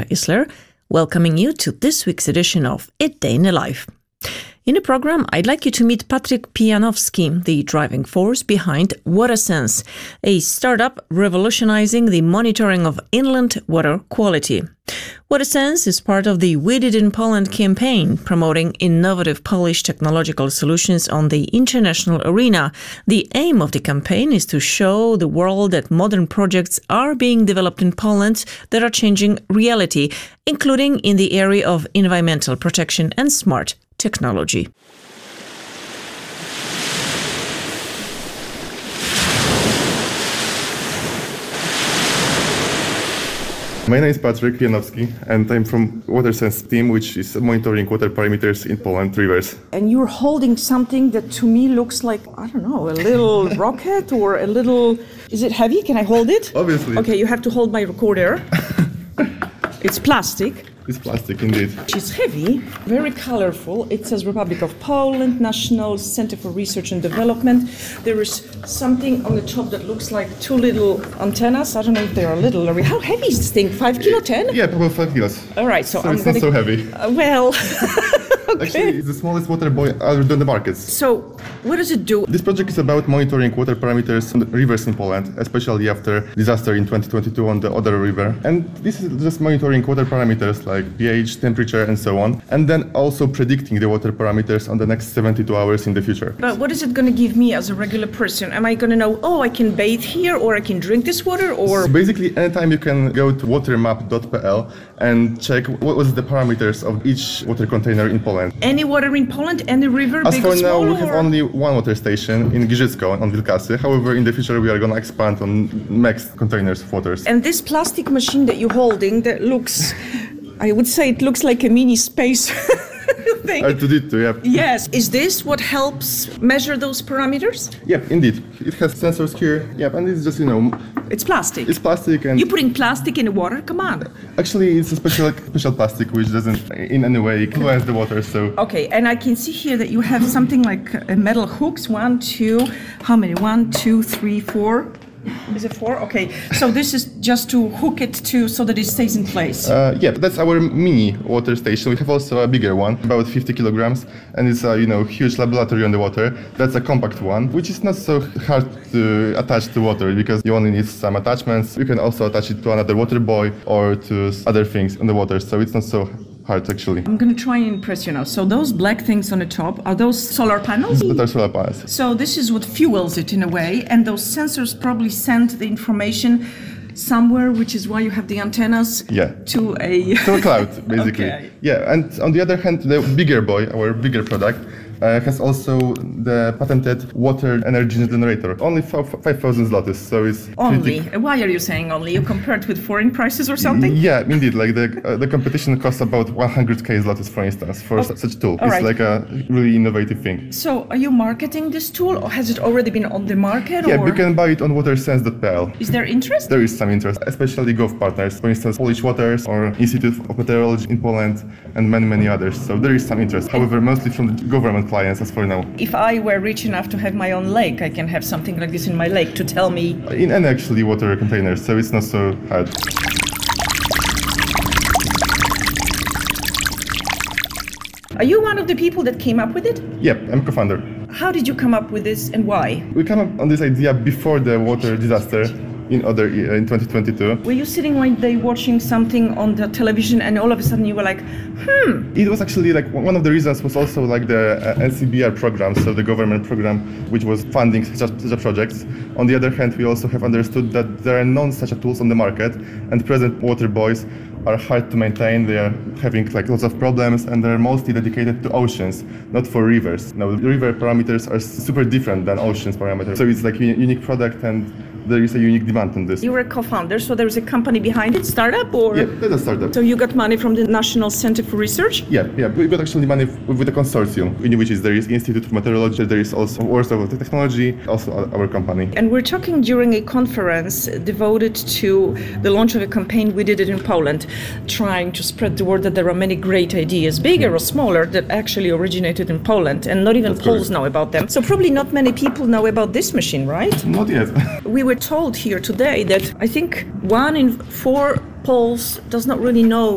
Isler, welcoming you to this week's edition of A Day in the Life. In the program, I'd like you to meet Patryk Pijanowski, the driving force behind WaterSense, a startup revolutionizing the monitoring of inland water quality. WaterSense is part of the We Did in Poland campaign, promoting innovative Polish technological solutions on the international arena. The aim of the campaign is to show the world that modern projects are being developed in Poland that are changing reality, including in the area of environmental protection and smart technology. My name is Patryk Pijanowski, and I'm from WaterSense team, which is monitoring water parameters in Poland rivers. And you're holding something that to me looks like, I don't know, a little rocket or a little... Is it heavy? Can I hold it? Obviously. Okay, you have to hold my recorder. It's plastic. It's plastic, indeed. It's heavy, very colorful. It says Republic of Poland, National Center for Research and Development. There is something on the top that looks like two little antennas. I don't know if they are little. How heavy is this thing? 5 kilo, 10? Yeah, probably 5 kilos. All right, so I'm it's not so heavy. Well, okay. Actually, it's the smallest water buoy other than the markets. So, what does it do? This project is about monitoring water parameters on the rivers in Poland, especially after disaster in 2022 on the Oder River. And this is just monitoring water parameters like pH, temperature, and so on, and then also predicting the water parameters on the next 72 hours in the future. But what is it going to give me as a regular person? Am I going to know, oh, I can bathe here, or I can drink this water, or... So basically, anytime you can go to watermap.pl and check what was the parameters of each water container in Poland. Any water in Poland, any river, As big for or small? now, we have only one water station in Giżycko on Wilkasy. However, in the future, we are going to expand on next containers of waters. And this plastic machine that you're holding, that looks, I would say it looks like a mini space thing. R2D2, yeah. Yes. Is this what helps measure those parameters? Yep, indeed. It has sensors here. Yep, and it's just, It's plastic. It's plastic and... You're putting plastic in the water? Come on. Actually, it's a special plastic which doesn't in any way influence the water, so... Okay, and I can see here that you have something like metal hooks. 1, 2, how many? 1, 2, 3, 4. Is it 4? Okay, so this is just to hook it to so that it stays in place. Yeah, that's our mini water station. We have also a bigger one, about 50 kilograms, and it's a huge laboratory on the water. That's a compact one, which is not so hard to attach to water because you only need some attachments. You can also attach it to another water buoy or to other things on the water, so it's not so hard actually. I'm going to try and impress you now. So those black things on the top, are those solar panels? That are solar panels. So this is what fuels it in a way, and those sensors probably send the information somewhere, which is why you have the antennas to a cloud, basically. Okay. Yeah, and on the other hand, the bigger buoy, our bigger product, has also the patented water energy generator. Only 5,000 zlotys, so it's only. Why are you saying only? You compared with foreign prices or something? Yeah, indeed. Like the competition costs about 100k zlotys, for instance, for such a tool. It's right. like a really innovative thing. So, are you marketing this tool, or has it already been on the market? Yeah, you can buy it on watersense.pl. Is there interest? There is some interest, especially Gov partners, for instance, Polish Waters or Institute of Meteorology in Poland, and many others. So there is some interest. However, mostly from the government clients as for now. If I were rich enough to have my own lake, I can have something like this in my lake to tell me... In any actually water containers, so it's not so hard. Are you one of the people that came up with it? Yep, I'm co-founder. How did you come up with this and why? We came up on this idea before the water disaster in 2022. Were you sitting one day watching something on the television and all of a sudden you were like, It was actually like one of the reasons was also like the NCBR program, so the government program which was funding such projects. On the other hand, we also have understood that there are none such tools on the market, and present water buoys are hard to maintain. They are having like lots of problems, and they're mostly dedicated to oceans, not for rivers. Now, river parameters are super different than oceans parameters, so it's like a unique product, and there is a unique demand on this. You were a co-founder, so there's a company behind it, startup, or? Yeah, that's a startup. So you got money from the National Center for Research? Yeah, we got actually money with a consortium, in which there is Institute of Meteorology, there is also Warsaw Technology, also our company. And we're talking during a conference devoted to the launch of a campaign We Did It in Poland, trying to spread the word that there are many great ideas, bigger or smaller, that actually originated in Poland, and not even Poles know about them. So probably not many people know about this machine, right? Not yet. We were told here today that I think 1 in 4 Poles does not really know